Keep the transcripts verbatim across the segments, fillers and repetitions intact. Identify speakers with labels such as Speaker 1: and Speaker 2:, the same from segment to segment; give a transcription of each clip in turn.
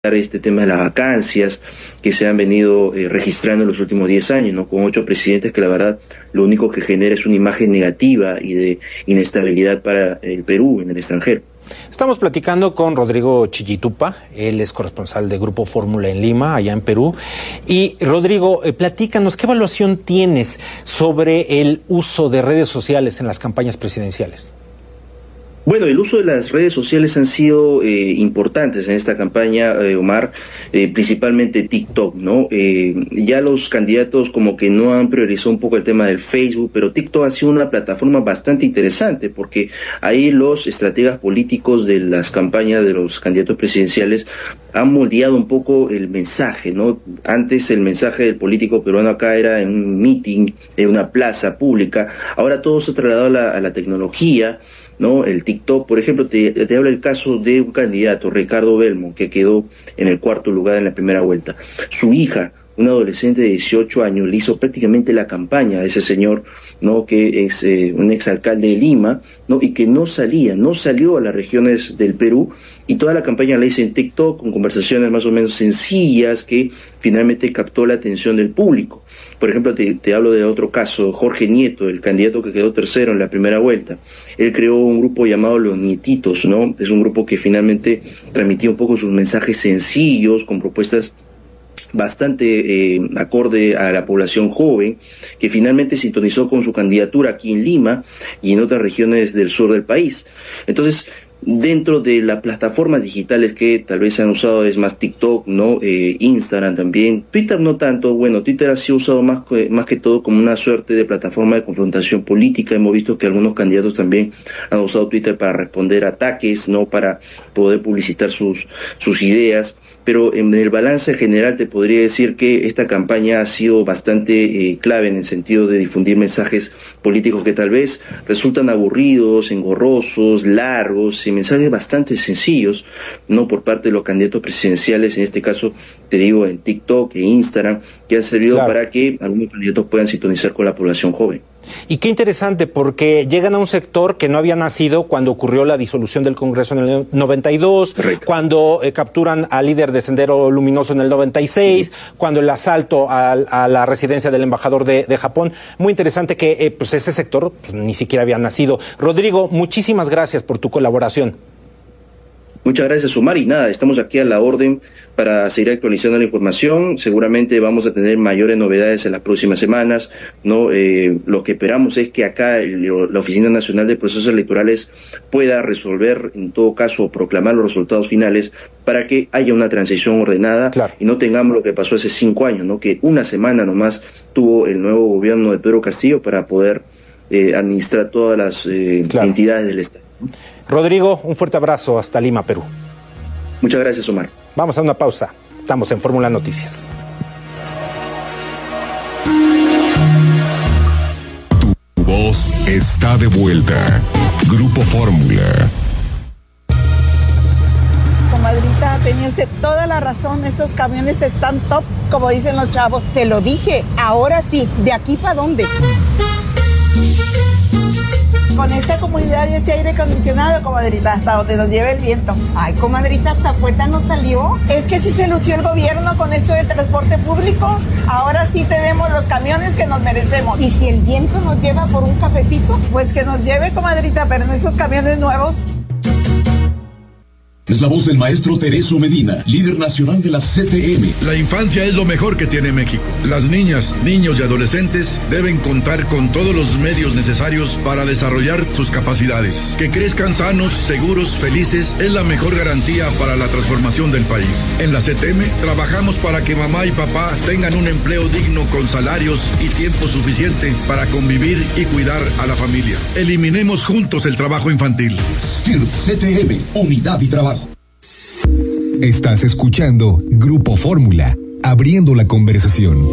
Speaker 1: este tema de las vacancias que se han venido eh, registrando en los últimos diez años, ¿no? Con ocho presidentes que la verdad lo único que genera es una imagen negativa y de inestabilidad para el Perú en el extranjero.
Speaker 2: Estamos platicando con Rodrigo Chillitupa, él es corresponsal de Grupo Fórmula en Lima, allá en Perú. Y Rodrigo, eh, platícanos, ¿qué evaluación tienes sobre el uso de redes sociales en las campañas presidenciales?
Speaker 1: Bueno, el uso de las redes sociales han sido eh, importantes en esta campaña, eh, Omar, eh, principalmente TikTok, ¿no? Eh, ya los candidatos como que no han priorizado un poco el tema del Facebook, pero TikTok ha sido una plataforma bastante interesante porque ahí los estrategas políticos de las campañas de los candidatos presidenciales han moldeado un poco el mensaje, ¿no? Antes el mensaje del político peruano acá era en un meeting, en una plaza pública, ahora todo se ha trasladado a la, a la tecnología, ¿no? El TikTok, por ejemplo, te, te habla el caso de un candidato, Ricardo Belmont, que quedó en el cuarto lugar en la primera vuelta. Su hija, una adolescente de dieciocho años, le hizo prácticamente la campaña a ese señor, ¿no? Que es eh, un exalcalde de Lima, ¿no? Y que no salía, no salió a las regiones del Perú, y toda la campaña la hizo en TikTok, con conversaciones más o menos sencillas, que finalmente captó la atención del público. Por ejemplo, te, te hablo de otro caso, Jorge Nieto, el candidato que quedó tercero en la primera vuelta. Él creó un grupo llamado Los Nietitos, ¿no? Es un grupo que finalmente transmitía un poco sus mensajes sencillos, con propuestas bastante eh, acorde a la población joven, que finalmente sintonizó con su candidatura aquí en Lima y en otras regiones del sur del país. Entonces, dentro de las plataformas digitales que tal vez se han usado es más TikTok, ¿no? Eh, Instagram también, Twitter no tanto. Bueno, Twitter ha sido usado más, más que todo como una suerte de plataforma de confrontación política. Hemos visto que algunos candidatos también han usado Twitter para responder ataques, ¿no? Para poder publicitar sus, sus ideas. Pero en el balance general te podría decir que esta campaña ha sido bastante eh, clave en el sentido de difundir mensajes políticos que tal vez resultan aburridos, engorrosos, largos, y mensajes bastante sencillos, no por parte de los candidatos presidenciales, en este caso te digo en TikTok e Instagram, que han servido claro. para que algunos candidatos puedan sintonizar con la población joven.
Speaker 2: Y qué interesante, porque llegan a un sector que no había nacido cuando ocurrió la disolución del Congreso en el noventa y dos, Correcto. cuando eh, capturan al líder de Sendero Luminoso en el noventa y seis, sí. cuando el asalto a, a la residencia del embajador de, de Japón. Muy interesante que eh, pues ese sector pues, ni siquiera había nacido. Rodrigo, muchísimas gracias por tu colaboración.
Speaker 1: Muchas gracias, Omar, y nada, estamos aquí a la orden para seguir actualizando la información. Seguramente vamos a tener mayores novedades en las próximas semanas, ¿no? Eh, lo que esperamos es que acá el, la Oficina Nacional de Procesos Electorales pueda resolver, en todo caso, proclamar los resultados finales para que haya una transición ordenada claro. y no tengamos lo que pasó hace cinco años, ¿no? Que una semana nomás tuvo el nuevo gobierno de Pedro Castillo para poder eh, administrar todas las eh, claro. entidades del Estado, ¿no?
Speaker 2: Rodrigo, un fuerte abrazo hasta Lima, Perú.
Speaker 1: Muchas gracias, Omar.
Speaker 2: Vamos a una pausa. Estamos en Fórmula Noticias.
Speaker 3: Tu voz está de vuelta. Grupo Fórmula.
Speaker 4: Comadrita, tenía usted toda la razón. Estos camiones están top, como dicen los chavos. Se lo dije. Ahora sí, ¿de aquí para dónde? Con esta comunidad y este aire acondicionado, comadrita, hasta donde nos lleve el viento. Ay, comadrita, hasta fueta nos salió. Es que sí se lució el gobierno con esto del transporte público. Ahora sí tenemos los camiones que nos merecemos. Y si el viento nos lleva por un cafecito, pues que nos lleve, comadrita, pero en esos camiones nuevos.
Speaker 5: Es la voz del maestro Tereso Medina, líder nacional de la C T M.
Speaker 6: La infancia es lo mejor que tiene México. Las niñas, niños y adolescentes deben contar con todos los medios necesarios para desarrollar sus capacidades. Que crezcan sanos, seguros, felices es la mejor garantía para la transformación del país. En la C T M trabajamos para que mamá y papá tengan un empleo digno con salarios y tiempo suficiente para convivir y cuidar a la familia. Eliminemos juntos el trabajo infantil.
Speaker 5: S T I R P C T M, unidad y trabajo.
Speaker 3: Estás escuchando Grupo Fórmula, abriendo la conversación.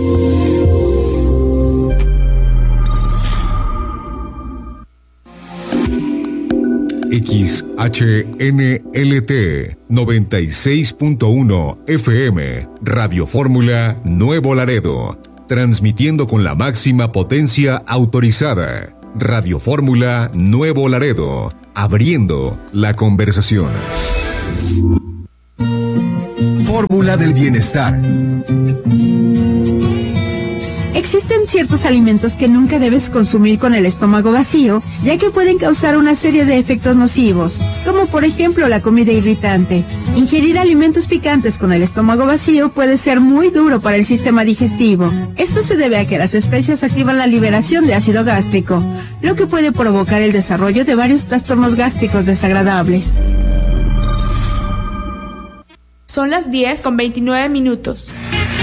Speaker 3: X H N L T noventa y seis punto uno F M, Radio Fórmula Nuevo Laredo, transmitiendo con la máxima potencia autorizada. Radio Fórmula Nuevo Laredo, abriendo la conversación.
Speaker 7: fórmula del bienestar.
Speaker 8: Existen ciertos alimentos que nunca debes consumir con el estómago vacío, ya que pueden causar una serie de efectos nocivos, como por ejemplo la comida irritante. Ingerir alimentos picantes con el estómago vacío puede ser muy duro para el sistema digestivo. Esto se debe a que las especias activan la liberación de ácido gástrico, lo que puede provocar el desarrollo de varios trastornos gástricos desagradables.
Speaker 9: Son las diez con veintinueve minutos.